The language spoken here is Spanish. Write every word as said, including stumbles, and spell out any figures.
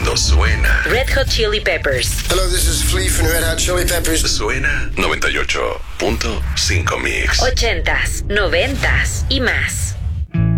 cuando suena. Red Hot Chili Peppers. Hello, this is Flea from Red Hot Chili Peppers. Suena noventa y ocho punto cinco Mix. Ochentas, noventas y más.